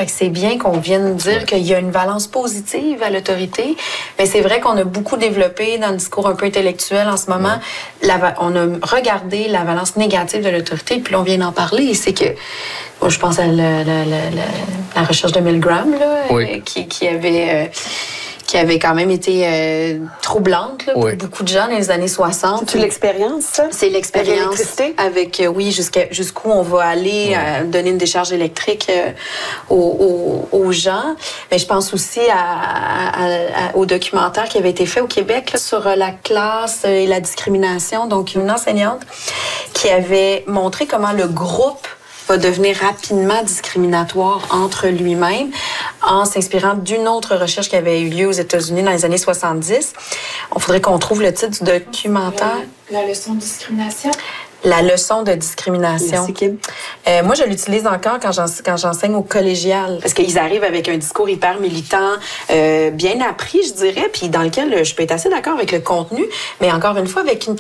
fait que c'est bien qu'on vienne dire qu'il y a une valence positive à l'autorité. Mais c'est vrai qu'on a beaucoup développé dans le discours un peu intellectuel en ce moment. On a regardé la valence négative de l'autorité, puis là, on vient d'en parler. C'est que, moi, je pense à la recherche de Milgram, là, qui avait quand même été troublante là, pour beaucoup de gens dans les années 60. C'est l'expérience, ça? C'est l'expérience avec jusqu'où on va aller donner une décharge électrique aux gens. Mais je pense aussi au documentaire qui avait été fait au Québec là, sur la classe et la discrimination. Donc, une enseignante qui avait montré comment le groupe va devenir rapidement discriminatoire entre lui-même en s'inspirant d'une autre recherche qui avait eu lieu aux États-Unis dans les années 70. On faudrait qu'on trouve le titre du documentaire. La leçon de discrimination. La leçon de discrimination. Merci, Kim. Moi, je l'utilise encore quand j'enseigne au collégial. Parce qu'ils arrivent avec un discours hyper militant, bien appris, je dirais, puis dans lequel je peux être assez d'accord avec le contenu, mais encore une fois, avec une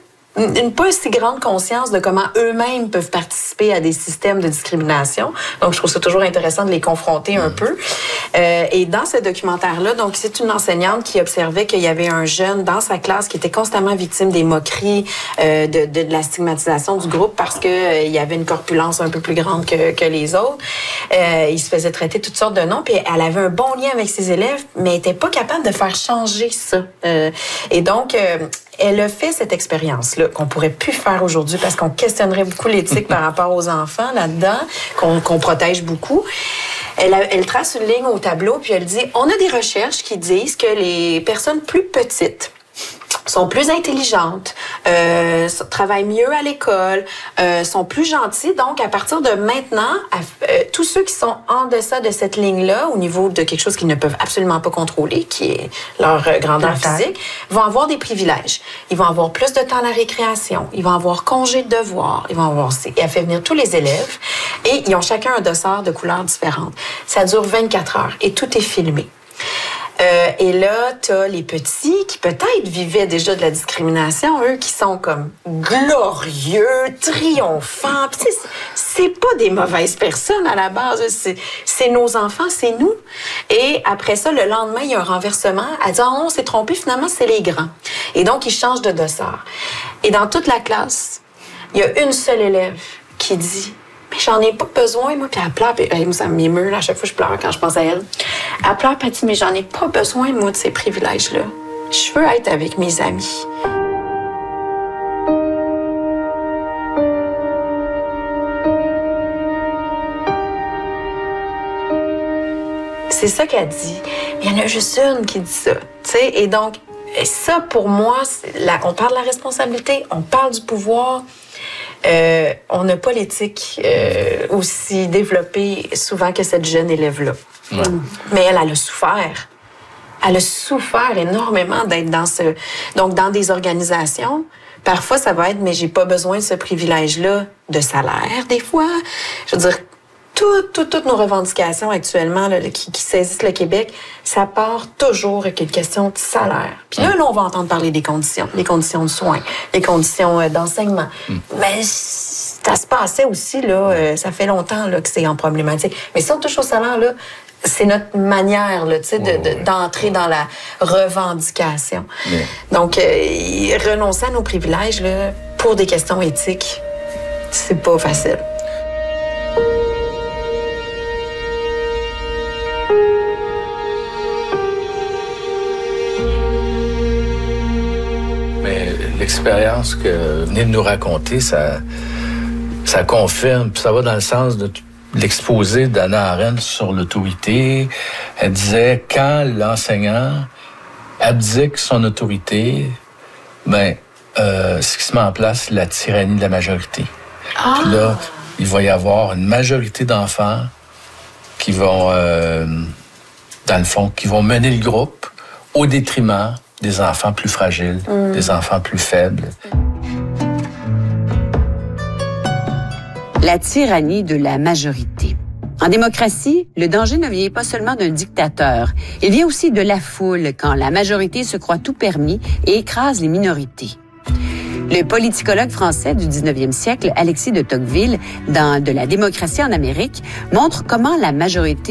pas si grande conscience de comment eux-mêmes peuvent participer à des systèmes de discrimination. Donc, je trouve ça toujours intéressant de les confronter un peu. Et dans ce documentaire-là, donc, c'est une enseignante qui observait qu'il y avait un jeune dans sa classe qui était constamment victime des moqueries, de la stigmatisation du groupe parce que il y avait une corpulence un peu plus grande que les autres. Il se faisait traiter toutes sortes de noms, puis elle avait un bon lien avec ses élèves, mais elle était pas capable de faire changer ça. Et donc, elle a fait cette expérience-là qu'on pourrait plus faire aujourd'hui parce qu'on questionnerait beaucoup l'éthique par rapport aux enfants là-dedans, qu'on protège beaucoup. Elle trace une ligne au tableau puis elle dit, on a des recherches qui disent que les personnes plus petites sont plus intelligentes, travaillent mieux à l'école, sont plus gentilles. Donc, à partir de maintenant, tous ceux qui sont en deçà de cette ligne-là, au niveau de quelque chose qu'ils ne peuvent absolument pas contrôler, qui est leur grandeur physique, vont avoir des privilèges. Ils vont avoir plus de temps à la récréation. Ils vont avoir congé de devoir. Ils vont avoir... Et elle fait venir tous les élèves et ils ont chacun un dossard de couleurs différentes. Ça dure 24 heures et tout est filmé. Et là, t'as les petits qui peut-être vivaient déjà de la discrimination, eux qui sont comme glorieux, triomphants. Puis c'est pas des mauvaises personnes à la base. C'est nos enfants, c'est nous. Et après ça, le lendemain, il y a un renversement. Elle dit, oh, on s'est trompé, finalement, c'est les grands. Et donc, ils changent de dossard. Et dans toute la classe, il y a une seule élève qui dit, mais j'en ai pas besoin, moi. Puis elle pleure, puis ça m'émeut, là, à chaque fois je pleure quand je pense à elle. Elle pleure, puis elle dit, mais j'en ai pas besoin, moi, de ces privilèges-là. Je veux être avec mes amis. C'est ça qu'elle dit. Mais il y en a juste une qui dit ça. T'sais? Et donc, ça, pour moi, on parle de la responsabilité, on parle du pouvoir. On n'a pas l'éthique aussi développée souvent que cette jeune élève-là. Ouais. Mais elle a souffert. Elle a souffert énormément d'être dans des organisations. Parfois, ça va être, mais j'ai pas besoin de ce privilège-là de salaire, des fois. Je veux dire, toutes nos revendications actuellement là, qui saisissent le Québec, ça part toujours avec une question de salaire. Puis là, on va entendre parler des conditions de soins, les conditions d'enseignement. Mais ça se passait aussi, là, ça fait longtemps là, que c'est en problématique. Mais si on touche au salaire, là, c'est notre manière là, d'entrer dans la revendication. Donc, renoncer à nos privilèges là, pour des questions éthiques, c'est pas facile. L'expérience que vous venez de nous raconter, ça confirme, puis ça va dans le sens de l'exposé d'Hannah Arendt sur l'autorité. Elle disait, quand l'enseignant abdique son autorité, ce qui se met en place, c'est la tyrannie de la majorité. Puis là, il va y avoir une majorité d'enfants qui vont, dans le fond, qui vont mener le groupe au détriment des enfants plus fragiles, des enfants plus faibles. La tyrannie de la majorité. En démocratie, le danger ne vient pas seulement d'un dictateur. Il vient aussi de la foule, quand la majorité se croit tout permis et écrase les minorités. Le politicologue français du 19e siècle, Alexis de Tocqueville, dans De la démocratie en Amérique, montre comment la majorité